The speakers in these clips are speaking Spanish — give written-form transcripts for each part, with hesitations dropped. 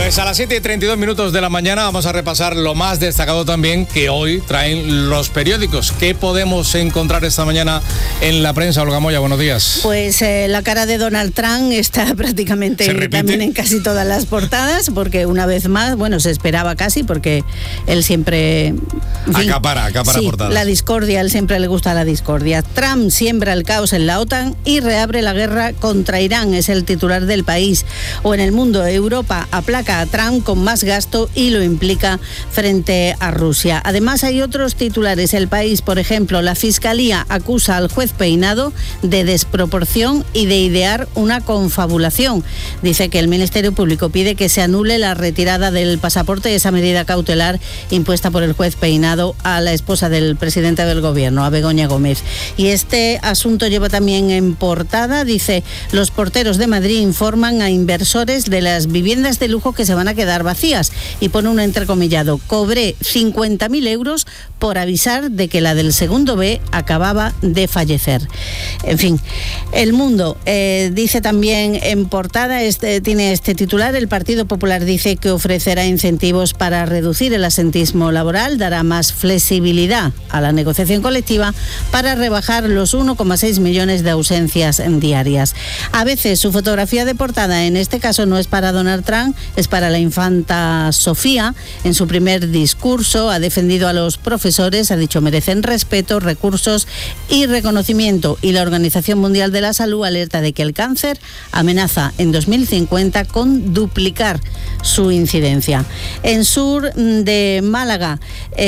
Pues a las 7:32 de la mañana vamos a repasar lo más destacado también que hoy traen los periódicos. ¿Qué podemos encontrar esta mañana en la prensa? Olga Moya, buenos días. Pues la cara de Donald Trump está prácticamente también en casi todas las portadas, porque una vez más, bueno, se esperaba casi, porque él siempre... Acapara sí, portadas. La discordia, él siempre le gusta la discordia. Trump siembra el caos en la OTAN y reabre la guerra contra Irán, es el titular del País. O en El Mundo, Europa aplaca a Trump con más gasto y lo implica frente a Rusia. Además hay otros titulares. El País, por ejemplo, la Fiscalía acusa al juez Peinado de desproporción y de idear una confabulación. Dice que el Ministerio Público pide que se anule la retirada del pasaporte, esa medida cautelar impuesta por el juez Peinado a la esposa del presidente del gobierno, a Begoña Gómez. Y este asunto lleva también en portada, dice, los porteros de Madrid informan a inversores de las viviendas de lujo que se van a quedar vacías, y pone un entrecomillado: cobré 50.000 euros por avisar de que la del segundo B acababa de fallecer. En fin, El Mundo dice también en portada, tiene este titular: el Partido Popular dice que ofrecerá incentivos para reducir el absentismo laboral, dará más flexibilidad a la negociación colectiva para rebajar los 1,6 millones de ausencias diarias. A veces su fotografía de portada en este caso no es para Donald Trump, es para la infanta Sofía. En su primer discurso ha defendido a los profesores, ha dicho merecen respeto, recursos y reconocimiento, y la Organización Mundial de la Salud alerta de que el cáncer amenaza en 2050 con duplicar su incidencia. En Sur de Málaga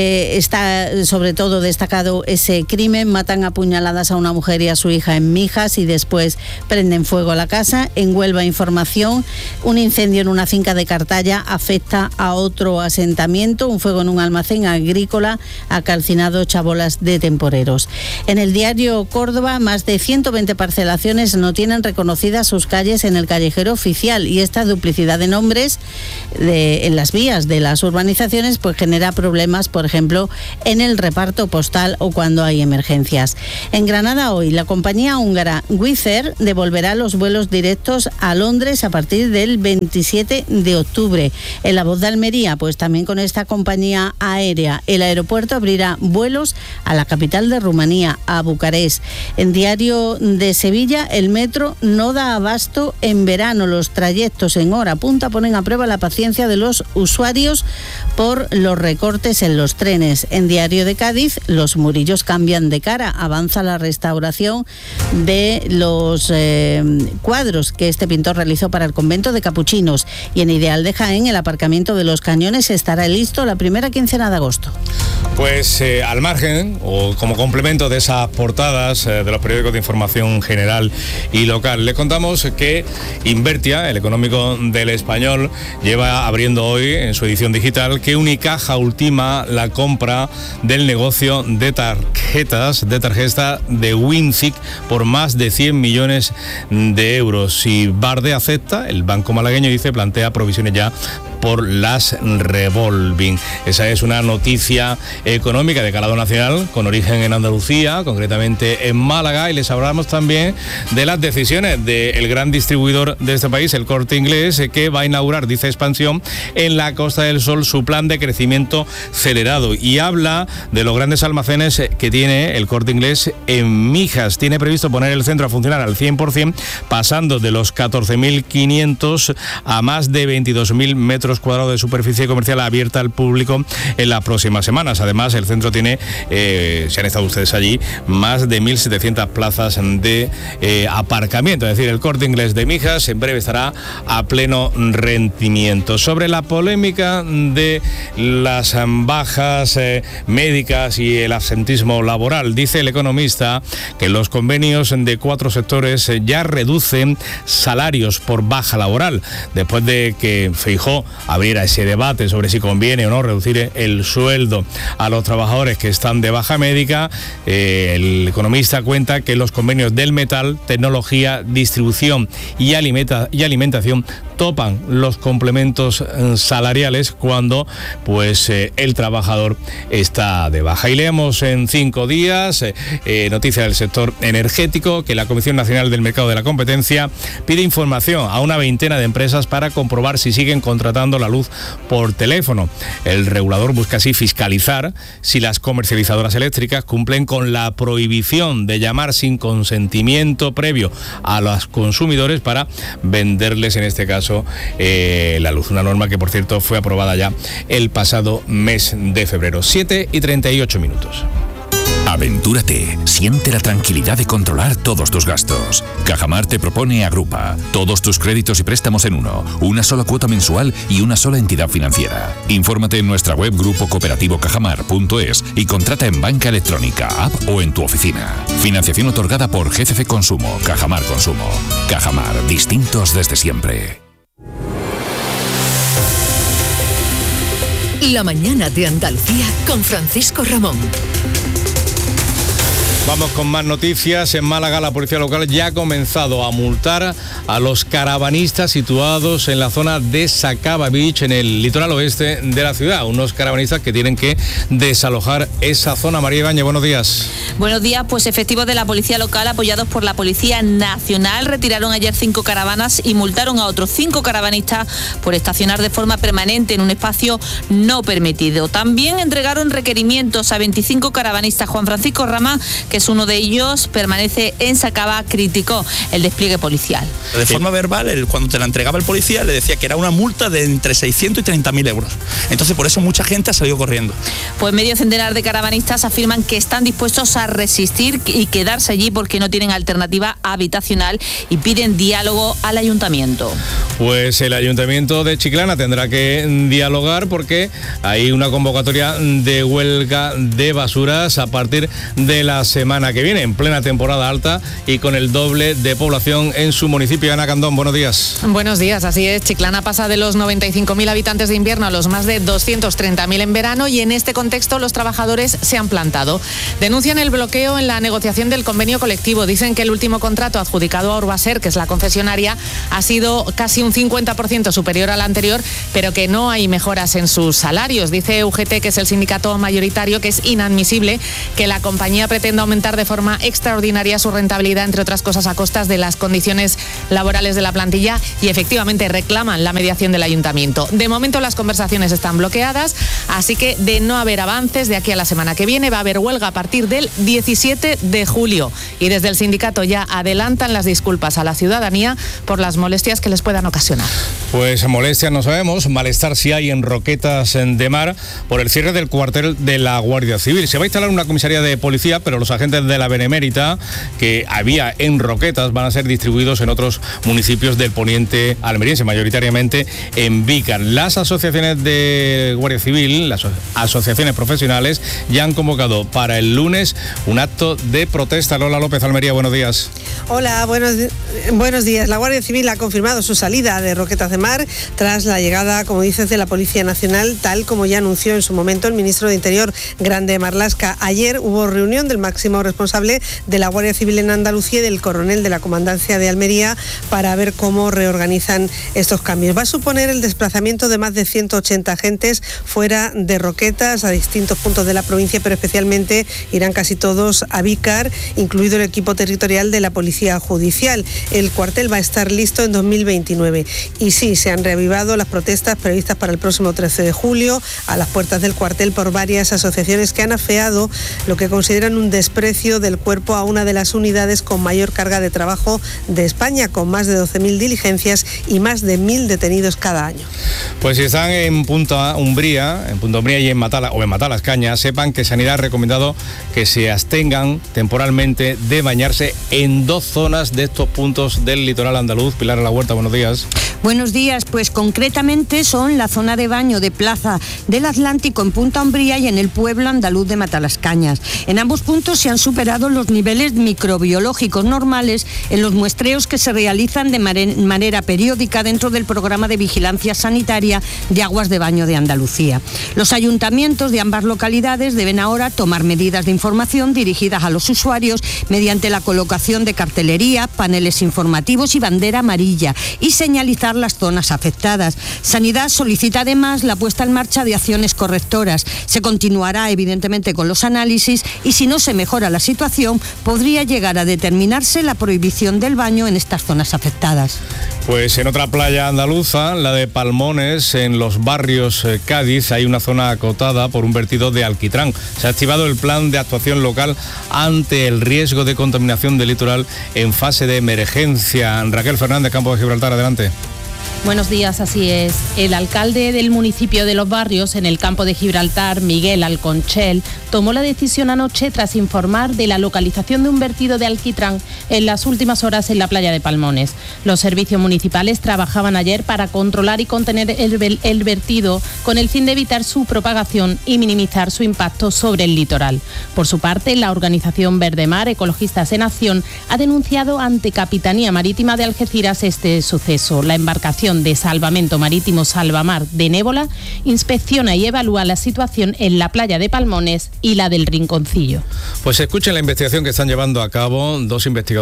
está sobre todo destacado ese crimen: matan a puñaladas a una mujer y a su hija en Mijas y después prenden fuego a la casa. En Huelva, información: un incendio en una finca de Cartaya afecta a otro asentamiento. Un fuego en un almacén agrícola ha calcinado chabolas de temporeros. En el diario Córdoba, más de 120 parcelaciones no tienen reconocidas sus calles en el callejero oficial, y esta duplicidad de nombres en las vías de las urbanizaciones pues genera problemas, por ejemplo, en el reparto postal o cuando hay emergencias. En Granada hoy, la compañía húngara Wizz Air devolverá los vuelos directos a Londres a partir del 27 de octubre. En La Voz de Almería, pues también con esta compañía aérea, el aeropuerto abrirá vuelos a la capital de Rumanía, a Bucarest. En Diario de Sevilla, el metro no da abasto en verano. Los trayectos en hora punta ponen a prueba la paciencia de los usuarios por los recortes en los trenes. En Diario de Cádiz, los Murillos cambian de cara. Avanza la restauración de los cuadros que este pintor realizó para el convento de Capuchinos. Y en Ideal de Jaén, el aparcamiento de Los Cañones estará listo la primera quincena de agosto. Pues al margen o como complemento de esas portadas de los periódicos de información general y local, le contamos que Invertia, el económico del Español, lleva abriendo hoy en su edición digital que Unicaja ultima la compra del negocio de tarjetas de Wincic por más de 100 millones de euros. Si Barde acepta, el banco malagueño plantea provisiones ya por las revolving. Esa es una noticia económica de calado nacional con origen en Andalucía, concretamente en Málaga, y les hablamos también de las decisiones del gran distribuidor de este país, el Corte Inglés, que va a inaugurar, dice Expansión, en la Costa del Sol su plan de crecimiento acelerado, y habla de los grandes almacenes que tiene el Corte Inglés en Mijas. Tiene previsto poner el centro a funcionar al 100%, pasando de los 14.500 a más de 22.000 metros cuadrados de superficie comercial abierta al público en las próximas semanas. Además, el centro tiene, si han estado ustedes allí, más de 1.700 plazas de aparcamiento. Es decir, el Corte Inglés de Mijas en breve estará a pleno rendimiento. Sobre la polémica de las bajas médicas y el absentismo laboral, dice El Economista que los convenios de 4 sectores ya reducen salarios por baja laboral, después de que Feijóo abriera ese debate sobre si conviene o no reducir el sueldo a los trabajadores que están de baja médica. El Economista cuenta que los convenios del metal, tecnología, distribución y alimentación topan los complementos salariales cuando pues el trabajador está de baja. Y leemos en 5 días, noticia del sector energético, que la Comisión Nacional del Mercado de la Competencia pide información a una veintena de empresas para comprobar si siguen contratando la luz por teléfono. El regulador busca así fiscalizar si las comercializadoras eléctricas cumplen con la prohibición de llamar sin consentimiento previo a los consumidores para venderles, en este caso, la luz. Una norma que, por cierto, fue aprobada ya el pasado mes de febrero. 7:38. Aventúrate, siente la tranquilidad de controlar todos tus gastos. Cajamar te propone Agrupa, todos tus créditos y préstamos en uno, una sola cuota mensual y una sola entidad financiera. Infórmate en nuestra web grupocooperativo.cajamar.es y contrata en banca electrónica, app o en tu oficina. Financiación otorgada por GCC Consumo, Cajamar Consumo. Cajamar, distintos desde siempre. La mañana de Andalucía con Francisco Ramón. Vamos con más noticias. En Málaga, la policía local ya ha comenzado a multar a los caravanistas situados en la zona de Sacaba Beach, en el litoral oeste de la ciudad. Unos caravanistas que tienen que desalojar esa zona. María Ibáñez, buenos días. Buenos días. Pues efectivos de la policía local, apoyados por la Policía Nacional, retiraron ayer 5 caravanas y multaron a otros 5 caravanistas por estacionar de forma permanente en un espacio no permitido. También entregaron requerimientos a 25 caravanistas. Juan Francisco Rama, que es uno de ellos, permanece en Sacaba, criticó el despliegue policial. De forma verbal, cuando te la entregaba el policía, le decía que era una multa de entre 600 y 30.000 euros. Entonces, por eso mucha gente ha salido corriendo. Pues medio centenar de caravanistas afirman que están dispuestos a resistir y quedarse allí porque no tienen alternativa habitacional y piden diálogo al ayuntamiento. Pues el ayuntamiento de Chiclana tendrá que dialogar porque hay una convocatoria de huelga de basuras a partir de la semana que viene, en plena temporada alta y con el doble de población en su municipio. Ana Candón, buenos días. Buenos días, así es. Chiclana pasa de los 95.000 habitantes de invierno a los más de 230.000 en verano y en este contexto los trabajadores se han plantado. Denuncian el bloqueo en la negociación del convenio colectivo. Dicen que el último contrato adjudicado a Urbaser, que es la concesionaria, ha sido casi un 50% superior al anterior, pero que no hay mejoras en sus salarios. Dice UGT, que es el sindicato mayoritario, que es inadmisible que la compañía pretenda aumentar de forma extraordinaria su rentabilidad, entre otras cosas a costas de las condiciones laborales de la plantilla, y efectivamente reclaman la mediación del ayuntamiento. De momento las conversaciones están bloqueadas, así que de no haber avances de aquí a la semana que viene va a haber huelga a partir del 17 de julio y desde el sindicato ya adelantan las disculpas a la ciudadanía por las molestias que les puedan ocasionar. Pues molestias no sabemos, malestar sí hay en Roquetas de Mar por el cierre del cuartel de la Guardia Civil. Se va a instalar una comisaría de policía, pero los agentes de la Benemérita que había en Roquetas van a ser distribuidos en otros municipios del poniente almeriense, mayoritariamente en Vícar. Las asociaciones de Guardia Civil, las asociaciones profesionales, ya han convocado para el lunes un acto de protesta. Lola López, Almería, buenos días. Hola, buenos días. La Guardia Civil ha confirmado su salida de Roquetas de Mar tras la llegada, como dices, de la Policía Nacional, tal como ya anunció en su momento el ministro de Interior, Grande Marlaska. Ayer hubo reunión del máximo responsable de la Guardia Civil en Andalucía y del coronel de la Comandancia de Almería para ver cómo reorganizan estos cambios. Va a suponer el desplazamiento de más de 180 agentes fuera de Roquetas a distintos puntos de la provincia, pero especialmente irán casi todos a Vícar, incluido el equipo territorial de la Policía Judicial. El cuartel va a estar listo en 2029. Y sí, se han reavivado las protestas previstas para el próximo 13 de julio a las puertas del cuartel por varias asociaciones que han afeado lo que consideran un desprecio del cuerpo a una de las unidades con mayor carga de trabajo de España, con más de 12.000 diligencias y más de 1.000 detenidos cada año. Pues si están en Punta Umbría y en Matalascañas, sepan que Sanidad ha recomendado que se abstengan temporalmente de bañarse en 2 zonas de estos puntos del litoral andaluz. Pilar a la Huerta, buenos días. Buenos días, pues concretamente son la zona de baño de Plaza del Atlántico en Punta Umbría y en el pueblo andaluz de Matalascañas. En ambos puntos se han superado los niveles microbiológicos normales en los muestreos que se realizan de manera periódica dentro del programa de vigilancia sanitaria Concesionaria de Aguas de Baño de Andalucía. Los ayuntamientos de ambas localidades deben ahora tomar medidas de información dirigidas a los usuarios mediante la colocación de cartelería, paneles informativos y bandera amarilla y señalizar las zonas afectadas. Sanidad solicita además la puesta en marcha de acciones correctoras. Se continuará evidentemente con los análisis y si no se mejora la situación podría llegar a determinarse la prohibición del baño en estas zonas afectadas. Pues en otra playa andaluza, la de Palmones, en los barrios Cádiz, hay una zona acotada por un vertido de alquitrán. Se ha activado el plan de actuación local ante el riesgo de contaminación del litoral en fase de emergencia. Raquel Fernández, Campo de Gibraltar, adelante. Buenos días, así es. El alcalde del municipio de Los Barrios, en el Campo de Gibraltar, Miguel Alconchel, tomó la decisión anoche tras informar de la localización de un vertido de alquitrán en las últimas horas en la playa de Palmones. Los servicios municipales trabajaban ayer para controlar y contener el vertido con el fin de evitar su propagación y minimizar su impacto sobre el litoral. Por su parte, la organización Verdemar, Ecologistas en Acción, ha denunciado ante Capitanía Marítima de Algeciras este suceso. La embarcación de salvamento marítimo Salvamar de Nébola inspecciona y evalúa la situación en la playa de Palmones y la del Rinconcillo. Pues escuchen la investigación que están llevando a cabo dos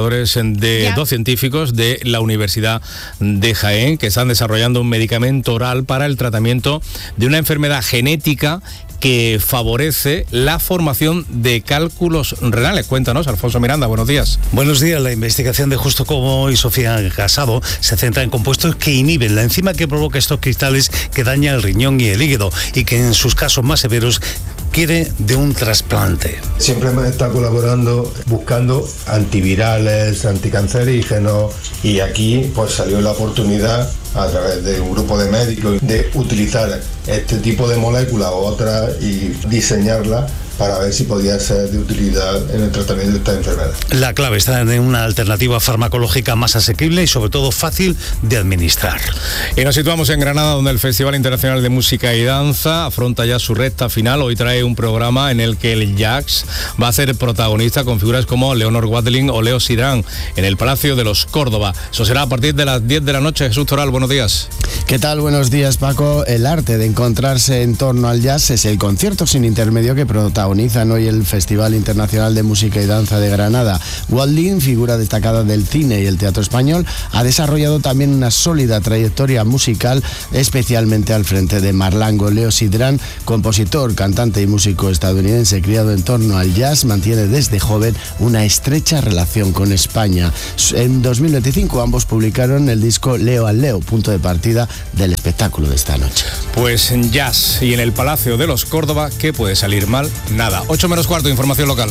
científicos de la Universidad de Jaén, que están desarrollando un medicamento oral para el tratamiento de una enfermedad genética que favorece la formación de cálculos renales. Cuéntanos, Alfonso Miranda, buenos días. Buenos días. La investigación de Justo Como y Sofía Casado se centra en compuestos que inhiben la enzima que provoca estos cristales que daña el riñón y el hígado y que en sus casos más severos quiere de un trasplante. Siempre hemos estado colaborando buscando antivirales, anticancerígenos y aquí pues salió la oportunidad a través de un grupo de médicos de utilizar este tipo de moléculas o otras y diseñarlas para ver si podía ser de utilidad en el tratamiento de esta enfermedad. La clave está en una alternativa farmacológica más asequible y sobre todo fácil de administrar. Y nos situamos en Granada, donde el Festival Internacional de Música y Danza afronta ya su recta final. Hoy trae un programa en el que el jazz va a ser protagonista con figuras como Leonor Watling o Leo Sidran en el Palacio de los Córdoba. Eso será a partir de las 10 de la noche. Jesús Toral, buenos días. ¿Qué tal? Buenos días, Paco. El arte de encontrarse en torno al jazz es el concierto sin intermedio que protagonizan hoy el Festival Internacional de Música y Danza de Granada. Watling, figura destacada del cine y el teatro español, ha desarrollado también una sólida trayectoria musical, especialmente al frente de Marlango. Leo Sidran, compositor, cantante y músico estadounidense criado en torno al jazz, mantiene desde joven una estrecha relación con España. En 2025 ambos publicaron el disco Leo al Leo, punto de partida del espectáculo de esta noche. Pues en jazz y en el Palacio de los Córdoba, ¿qué puede salir mal? Nada. 8:45, información local.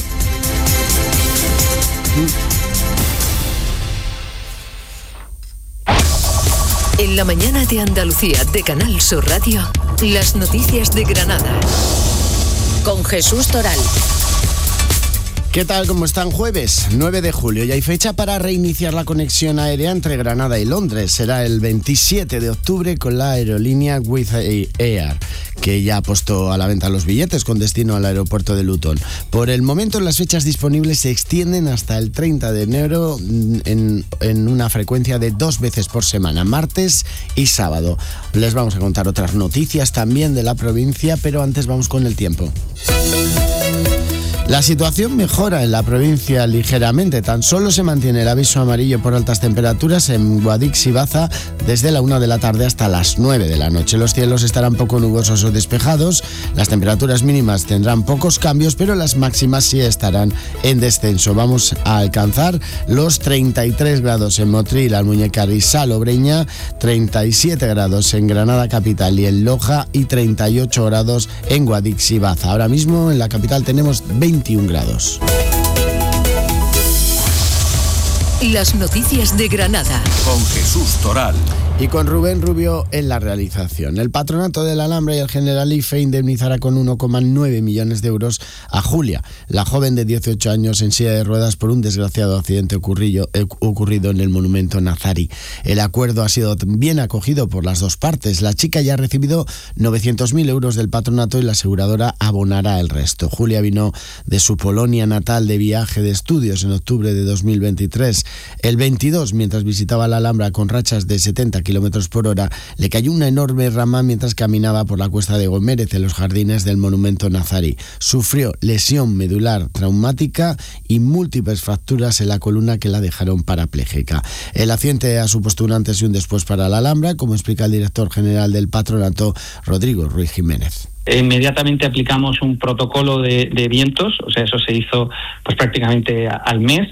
En la mañana de Andalucía de Canal Sur Radio, las noticias de Granada. Con Jesús Toral. ¿Qué tal? ¿Cómo están? Jueves 9 de julio y hay fecha para reiniciar la conexión aérea entre Granada y Londres. Será el 27 de octubre con la aerolínea Wizz Air, que ya ha puesto a la venta los billetes con destino al aeropuerto de Luton. Por el momento las fechas disponibles se extienden hasta el 30 de enero en una frecuencia de 2 veces por semana, martes y sábado. Les vamos a contar otras noticias también de la provincia, pero antes vamos con el tiempo. La situación mejora en la provincia ligeramente. Tan solo se mantiene el aviso amarillo por altas temperaturas en Guadix y Baza desde la 1 de la tarde hasta las 9 de la noche. Los cielos estarán poco nubosos o despejados. Las temperaturas mínimas tendrán pocos cambios, pero las máximas sí estarán en descenso. Vamos a alcanzar los 33 grados en Motril, Almuñécar y Salobreña, 37 grados en Granada capital y en Loja y 38 grados en Guadix y Baza. Ahora mismo en la capital tenemos 21 grados. Las noticias de Granada. Con Jesús Toral. Y con Rubén Rubio en la realización. El Patronato del Alhambra y el Generalife indemnizará con 1,9 millones de euros a Julia, la joven de 18 años en silla de ruedas por un desgraciado accidente ocurrido en el monumento Nazari. El acuerdo ha sido bien acogido por las dos partes. La chica ya ha recibido 900.000 euros del patronato y la aseguradora abonará el resto. Julia vino de su Polonia natal de viaje de estudios en octubre de 2023. El 22, mientras visitaba la Alhambra con rachas de 70 kilómetros por hora, le cayó una enorme rama mientras caminaba por la cuesta de Gómez en los jardines del monumento nazarí. Sufrió lesión medular traumática y múltiples fracturas en la columna que la dejaron parapléjica. El accidente ha supuesto un antes y un después para la Alhambra, como explica el director general del patronato, Rodrigo Ruiz Jiménez. Inmediatamente aplicamos un protocolo de vientos, o sea, eso se hizo pues prácticamente al mes.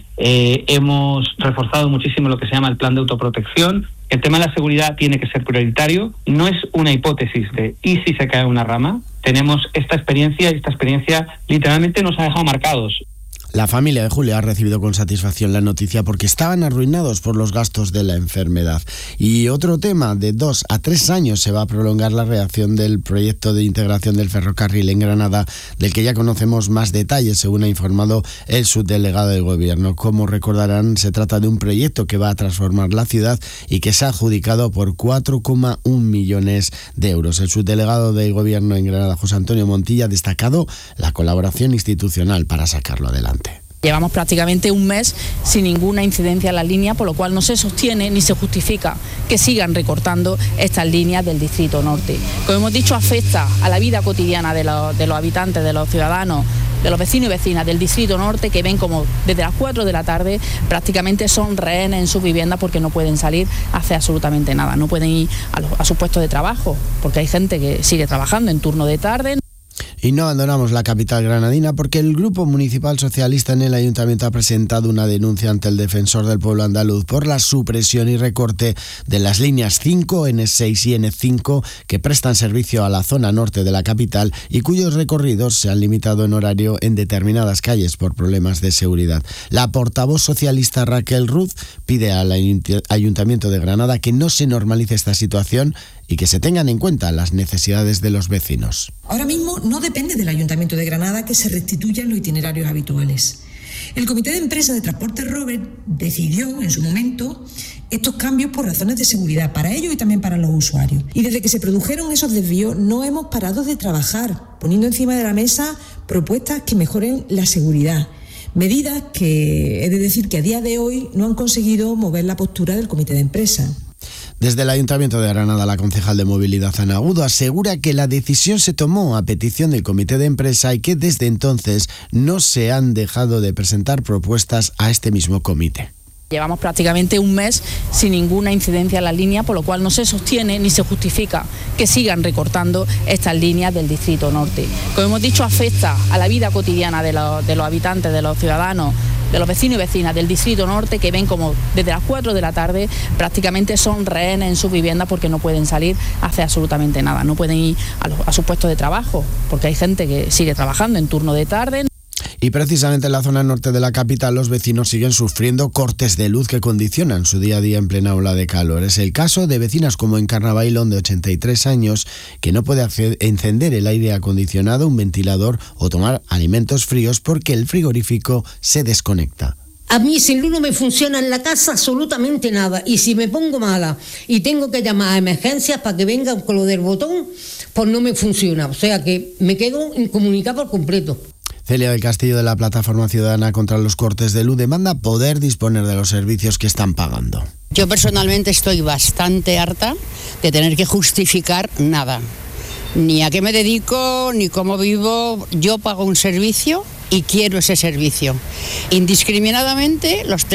Hemos reforzado muchísimo lo que se llama el plan de autoprotección. El tema de la seguridad tiene que ser prioritario. No es una hipótesis de ¿y si se cae una rama? Tenemos esta experiencia y esta experiencia literalmente nos ha dejado marcados. La familia de Julia ha recibido con satisfacción la noticia porque estaban arruinados por los gastos de la enfermedad. Y otro tema, de 2 a 3 años se va a prolongar la redacción del proyecto de integración del ferrocarril en Granada, del que ya conocemos más detalles, según ha informado el subdelegado del Gobierno. Como recordarán, se trata de un proyecto que va a transformar la ciudad y que se ha adjudicado por 4,1 millones de euros. El subdelegado del Gobierno en Granada, José Antonio Montilla, ha destacado la colaboración institucional para sacarlo adelante. Llevamos prácticamente un mes sin ninguna incidencia en la línea, por lo cual no se sostiene ni se justifica que sigan recortando estas líneas del Distrito Norte. Como hemos dicho, afecta a la vida cotidiana de los habitantes, de los ciudadanos, de los vecinos y vecinas del Distrito Norte, que ven como desde las 4 de la tarde prácticamente son rehenes en sus viviendas porque no pueden salir a hacer absolutamente nada, no pueden ir a sus puestos de trabajo, porque hay gente que sigue trabajando en turno de tarde. Y no abandonamos la capital granadina porque el Grupo Municipal Socialista en el Ayuntamiento ha presentado una denuncia ante el Defensor del Pueblo andaluz por la supresión y recorte de las líneas 5, N6 y N5 que prestan servicio a la zona norte de la capital y cuyos recorridos se han limitado en horario en determinadas calles por problemas de seguridad. La portavoz socialista Raquel Ruz pide al Ayuntamiento de Granada que no se normalice esta situación y que se tengan en cuenta las necesidades de los vecinos. Ahora mismo no depende del Ayuntamiento de Granada que se restituyan los itinerarios habituales. El Comité de Empresa de Transporte Robert decidió en su momento estos cambios por razones de seguridad para ellos y también para los usuarios. Y desde que se produjeron esos desvíos no hemos parado de trabajar, poniendo encima de la mesa propuestas que mejoren la seguridad. Medidas que he de decir que a día de hoy no han conseguido mover la postura del Comité de Empresa. Desde el Ayuntamiento de Granada, la concejal de Movilidad, Ana Agudo, asegura que la decisión se tomó a petición del Comité de Empresa y que desde entonces no se han dejado de presentar propuestas a este mismo comité. Llevamos prácticamente un mes sin ninguna incidencia en la línea, por lo cual no se sostiene ni se justifica que sigan recortando estas líneas del Distrito Norte. Como hemos dicho, afecta a la vida cotidiana de los habitantes, de los ciudadanos, de los vecinos y vecinas del Distrito Norte, que ven como desde las 4 de la tarde prácticamente son rehenes en sus viviendas porque no pueden salir a hacer absolutamente nada, no pueden ir a sus puestos de trabajo, porque hay gente que sigue trabajando en turno de tarde. Y precisamente en la zona norte de la capital los vecinos siguen sufriendo cortes de luz que condicionan su día a día en plena ola de calor. Es el caso de vecinas como Encarna Bailón, de 83 años, que no puede encender el aire acondicionado, un ventilador o tomar alimentos fríos porque el frigorífico se desconecta. A mí sin luz no me funciona en la casa absolutamente nada, y si me pongo mala y tengo que llamar a emergencias para que vengan con lo del botón, pues no me funciona, o sea que me quedo incomunicada por completo. Celia del Castillo, de la Plataforma Ciudadana contra los Cortes de Luz, demanda poder disponer de los servicios que están pagando. Yo personalmente estoy bastante harta de tener que justificar nada. Ni a qué me dedico, ni cómo vivo. Yo pago un servicio y quiero ese servicio. Indiscriminadamente los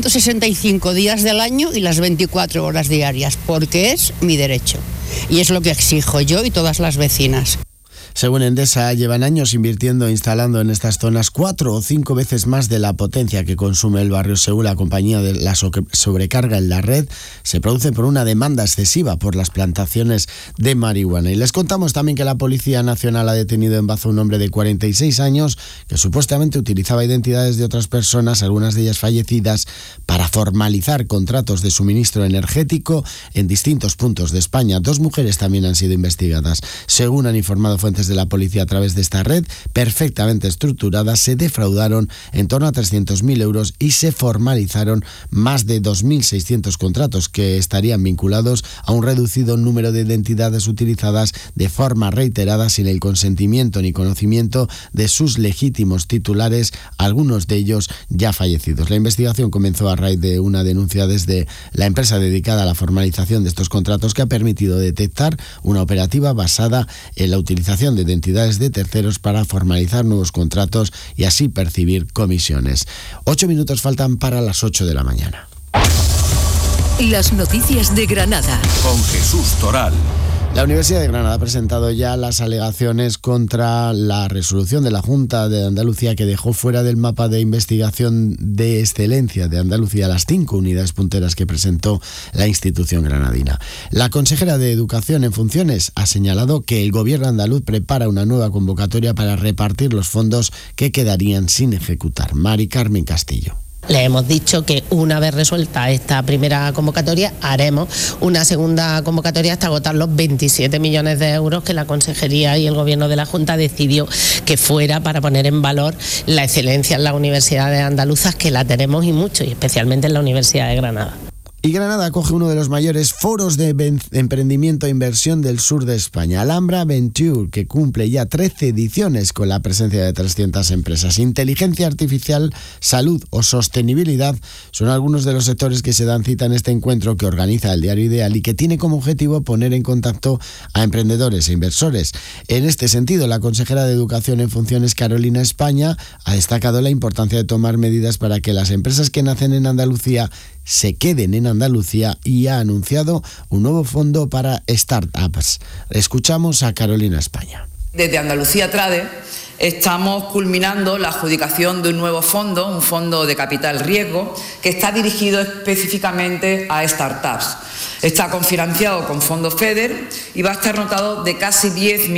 365 días del año y las 24 horas diarias, porque es mi derecho. Y es lo que exijo yo y todas las vecinas. Según Endesa, llevan años invirtiendo e instalando en estas zonas 4 o 5 veces más de la potencia que consume el barrio. Según la compañía, de la sobrecarga en la red se produce por una demanda excesiva por las plantaciones de marihuana. Y les contamos también que la Policía Nacional ha detenido en Baza a un hombre de 46 años que supuestamente utilizaba identidades de otras personas, algunas de ellas fallecidas, para formalizar contratos de suministro energético en distintos puntos de España. 2 mujeres también han sido investigadas. Según han informado fuentes agentes de la policía a través de esta red perfectamente estructurada se defraudaron en torno a 300.000 euros y se formalizaron más de 2.600 contratos que estarían vinculados a un reducido número de identidades utilizadas de forma reiterada sin el consentimiento ni conocimiento de sus legítimos titulares, algunos de ellos ya fallecidos. La investigación comenzó a raíz de una denuncia desde la empresa dedicada a la formalización de estos contratos que ha permitido detectar una operativa basada en la utilización de identidades de terceros para formalizar nuevos contratos y así percibir comisiones. 8 minutos faltan para las 8 de la mañana. Las noticias de Granada. Con Jesús Toral. La Universidad de Granada ha presentado ya las alegaciones contra la resolución de la Junta de Andalucía que dejó fuera del mapa de investigación de excelencia de Andalucía las 5 unidades punteras que presentó la institución granadina. La consejera de Educación en funciones ha señalado que el gobierno andaluz prepara una nueva convocatoria para repartir los fondos que quedarían sin ejecutar. Mari Carmen Castillo. Le hemos dicho que una vez resuelta esta primera convocatoria haremos una segunda convocatoria hasta agotar los 27 millones de euros que la Consejería y el Gobierno de la Junta decidió que fuera para poner en valor la excelencia en las universidades andaluzas, que la tenemos y mucho, y especialmente en la Universidad de Granada. Y Granada acoge uno de los mayores foros de emprendimiento e inversión del sur de España, Alhambra Venture, que cumple ya 13 ediciones con la presencia de 300 empresas. Inteligencia artificial, salud o sostenibilidad son algunos de los sectores que se dan cita en este encuentro que organiza el Diario Ideal y que tiene como objetivo poner en contacto a emprendedores e inversores. En este sentido, la consejera de Educación en funciones, Carolina España, ha destacado la importancia de tomar medidas para que las empresas que nacen en Andalucía se queden en Andalucía y ha anunciado un nuevo fondo para startups. Escuchamos a Carolina España. Desde Andalucía Trade estamos culminando la adjudicación de un nuevo fondo, un fondo de capital riesgo, que está dirigido específicamente a startups. Está confinanciado con fondos FEDER y va a estar dotado de casi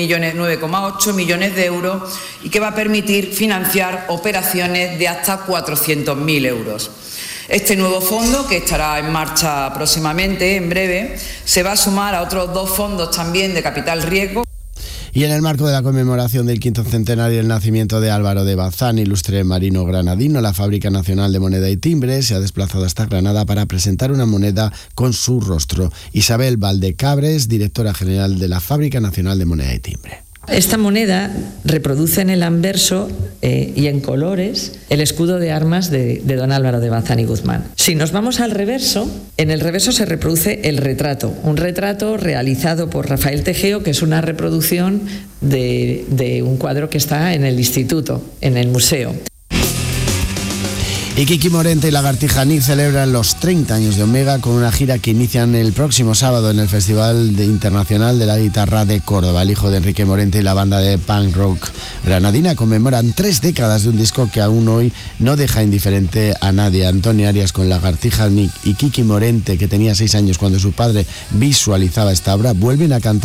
9,8 millones de euros y que va a permitir financiar operaciones de hasta 400.000 euros. Este nuevo fondo, que estará en marcha próximamente, en breve, se va a sumar a otros 2 fondos también de capital riesgo. Y en el marco de la conmemoración del 5º centenario del nacimiento de Álvaro de Bazán, ilustre marino granadino, la Fábrica Nacional de Moneda y Timbre se ha desplazado hasta Granada para presentar una moneda con su rostro. Isabel Valdecabres, directora general de la Fábrica Nacional de Moneda y Timbre. Esta moneda reproduce en el anverso y en colores el escudo de armas de don Álvaro de Bazán y Guzmán. Si nos vamos al reverso, en el reverso se reproduce el retrato, un retrato realizado por Rafael Tejeo, que es una reproducción de un cuadro que está en el instituto, en el museo. Y Kiki Morente y Lagartija Nick celebran los 30 años de Omega con una gira que inician el próximo sábado en el Festival Internacional de la Guitarra de Córdoba. El hijo de Enrique Morente y la banda de punk rock granadina conmemoran 3 décadas de un disco que aún hoy no deja indiferente a nadie. Antonio Arias con Lagartija Nick y Kiki Morente, que tenía 6 años cuando su padre visualizaba esta obra, vuelven a cantar